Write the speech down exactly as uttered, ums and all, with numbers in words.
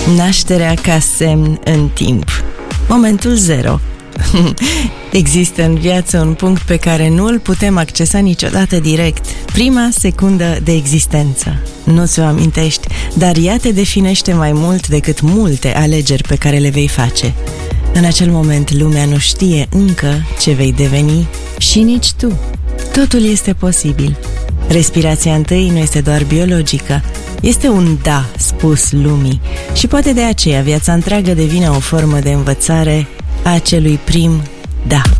Nașterea ca semn în timp. Momentul zero. Există în viață un punct pe care nu îl putem accesa niciodată direct. Prima secundă de existență. Nu ți-o amintești, dar ea te definește mai mult decât multe alegeri pe care le vei face. În acel moment lumea nu știe încă ce vei deveni și nici tu. Totul este posibil. Respirația întâi nu este doar biologică, este un da spus lumii și poate de aceea viața întreagă devine o formă de învățare a acelui prim da.